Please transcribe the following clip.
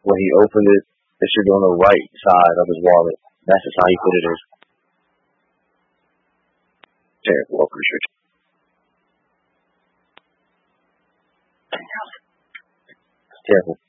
when he opened it, it should be on the right side of his wallet. That's just how he put it in. Terrible. I'm pretty sure. Terrible.